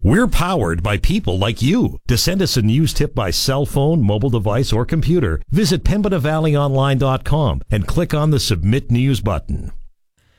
We're powered by people like you. To send us a news tip by cell phone, mobile device, or computer, visit PembinaValleyOnline.com and click on the Submit News button.